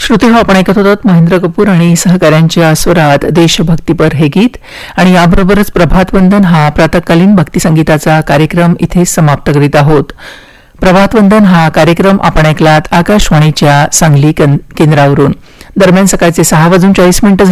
श्रोते हो, आपण ऐकत होतात महेंद्र कपूर आणि सहकाऱ्यांच्या स्वरात देशभक्तीपर हे गीत. आणि याबरोबरच प्रभातवंदन हा प्रातःकालीन भक्तिसंगीताचा कार्यक्रम इथे समाप्त करीत आहोत. प्रभातवंदन हा कार्यक्रम आपण ऐकलात आकाशवाणीच्या सांगली केंद्रावरून. दरम्यान सकाळचे 6:40 झाले